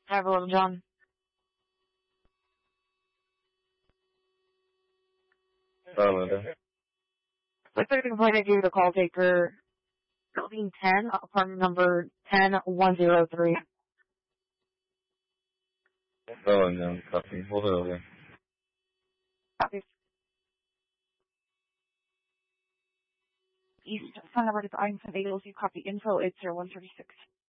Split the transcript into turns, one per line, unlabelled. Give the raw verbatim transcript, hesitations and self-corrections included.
Hi, Little John.
Oh, Linda.
Looks like the complaint I gave the call taker, building ten, apartment number ten one zero three.
Oh, no, copy. Hold it over.
Copy. East, phone number to the Einstein Eagles, you copy info eight zero one three six.